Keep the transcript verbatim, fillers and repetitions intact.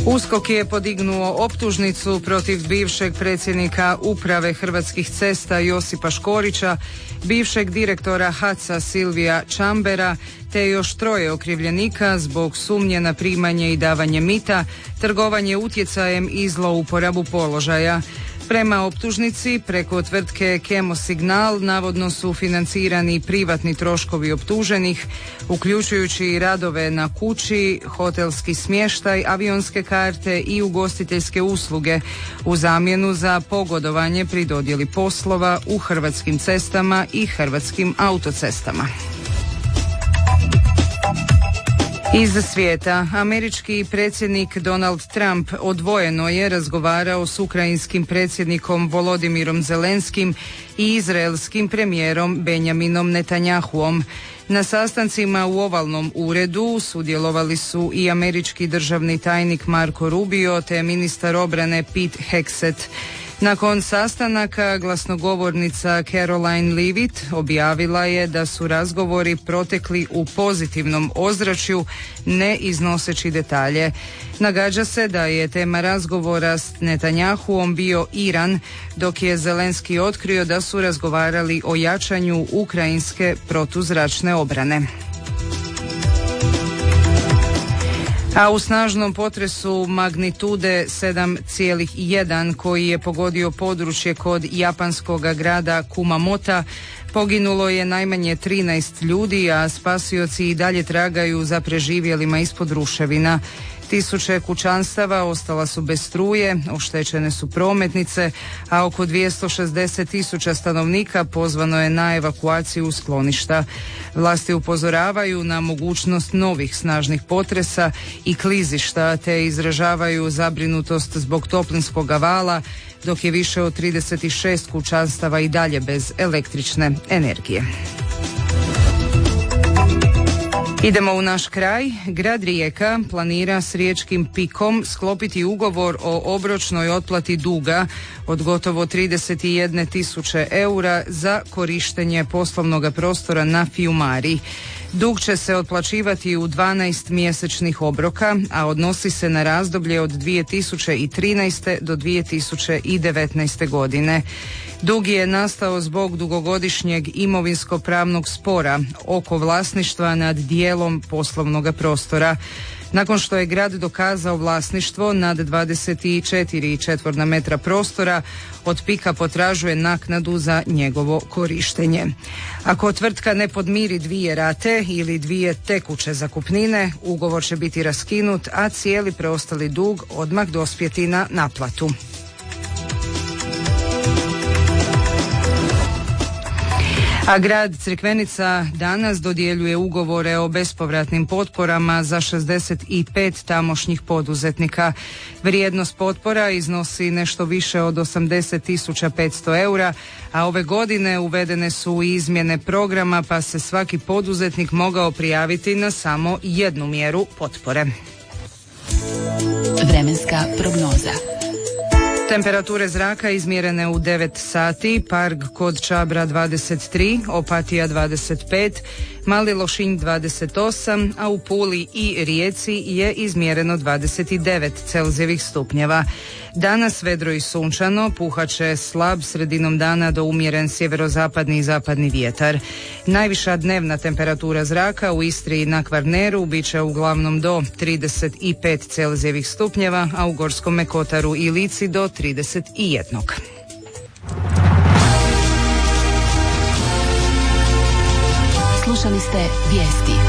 U S K O K je podignuo optužnicu protiv bivšeg predsjednika uprave Hrvatskih cesta Josipa Škorića, bivšeg direktora H A C-a Silvija Čambera, te još troje okrivljenika zbog sumnje na primanje i davanje mita, trgovanje utjecajem i zlouporabu položaja. Prema optužnici, preko tvrtke Kemosignal navodno su financirani privatni troškovi optuženih, uključujući i radove na kući, hotelski smještaj, avionske karte i ugostiteljske usluge u zamjenu za pogodovanje pri dodjeli poslova u Hrvatskim cestama i Hrvatskim autocestama. Iz svijeta, američki predsjednik Donald Trump odvojeno je razgovarao s ukrajinskim predsjednikom Volodimirom Zelenskim i izraelskim premijerom Benjaminom Netanjahuom. Na sastancima u ovalnom uredu sudjelovali su i američki državni tajnik Marco Rubio te ministar obrane Pete Hegseth. Nakon sastanaka glasnogovornica Caroline Leavitt objavila je da su razgovori protekli u pozitivnom ozračju, ne iznoseći detalje. Nagađa se da je tema razgovora s Netanjahuom bio Iran, dok je Zelenski otkrio da su razgovarali o jačanju ukrajinske protuzračne obrane. A u snažnom potresu magnitude sedam zarez jedan koji je pogodio područje kod japanskog grada Kumamota, poginulo je najmanje trinaest ljudi, a spasioci i dalje tragaju za preživjelima ispod ruševina. Tisuće kućanstava ostala su bez struje, oštećene su prometnice, a oko dvjesto šezdeset tisuća stanovnika pozvano je na evakuaciju skloništa. Vlasti upozoravaju na mogućnost novih snažnih potresa i klizišta, te izražavaju zabrinutost zbog toplinskog vala, dok je više od trideset šest kućanstava i dalje bez električne energije. Idemo u naš kraj. Grad Rijeka planira s Riječkim Pikom sklopiti ugovor o obročnoj otplati duga od gotovo trideset jedne tisuće eura za korištenje poslovnog prostora na Fiumari. Dug će se otplaćivati u dvanaest mjesečnih obroka, a odnosi se na razdoblje od dvije tisuće trinaeste do dvije tisuće devetnaeste godine. Dug je nastao zbog dugogodišnjeg imovinsko-pravnog spora oko vlasništva nad dijelom poslovnog prostora. Nakon što je grad dokazao vlasništvo nad dvadeset četiri četvorna metra prostora, od Pika potražuje naknadu za njegovo korištenje. Ako tvrtka ne podmiri dvije rate ili dvije tekuće zakupnine, ugovor će biti raskinut, a cijeli preostali dug odmah dospjeti na naplatu. A grad Crikvenica danas dodjeljuje ugovore o bespovratnim potporama za šezdeset pet tamošnjih poduzetnika. Vrijednost potpora iznosi nešto više od osamdeset tisuća petsto eura, a ove godine uvedene su i izmjene programa, pa se svaki poduzetnik mogao prijaviti na samo jednu mjeru potpore. Vremenska prognoza. Temperature zraka izmjerene u devet sati, Parg kod Čabra dvadeset tri, Opatija dvadeset pet, Mali Lošinj dvadeset osam, a u Puli i Rijeci je izmjereno dvadeset devet Celzijevih stupnjeva. Danas vedro i sunčano, puhat će slab sredinom dana do umjeren sjeverozapadni i zapadni vjetar. Najviša dnevna temperatura zraka u Istri i na Kvarneru bit će uglavnom do trideset pet Celzijevih stupnjeva, a u Gorskome Kotaru i Lici do trideset jedan. Slušali ste vijesti.